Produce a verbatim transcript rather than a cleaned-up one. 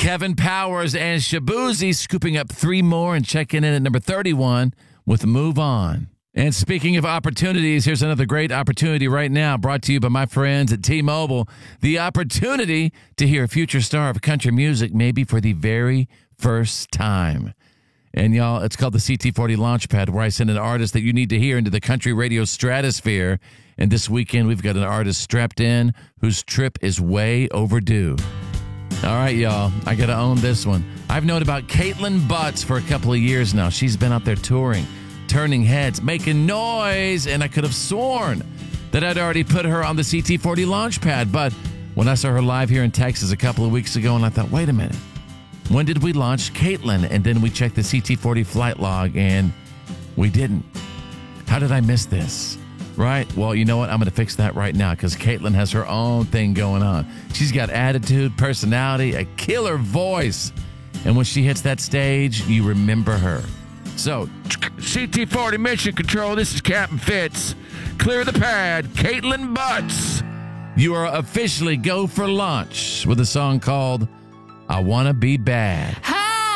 Kevin Powers and Shabuzi scooping up three more and checking in at number thirty-one with Move On. And speaking of opportunities, here's another great opportunity right now brought to you by my friends at T-Mobile. The opportunity to hear a future star of country music maybe for the very first time. And y'all, it's called the C T forty Launchpad, where I send an artist that you need to hear into the country radio stratosphere. And this weekend, we've got an artist strapped in whose trip is way overdue. All right, y'all, I got to own this one. I've known about Caitlin Butts for a couple of years now. She's been out there touring, turning heads, making noise, and I could have sworn that I'd already put her on the C T forty Launchpad. But when I saw her live here in Texas a couple of weeks ago, and I thought, wait a minute, when did we launch Caitlin? And then we checked the C T forty flight log, and we didn't. How did I miss this? Right? Well, you know what? I'm going to fix that right now because Caitlin has her own thing going on. She's got attitude, personality, a killer voice. And when she hits that stage, you remember her. So, C T forty Mission Control, this is Captain Fitz. Clear the pad, Caitlin Butts. You are officially go for launch with a song called I Wanna Be Bad.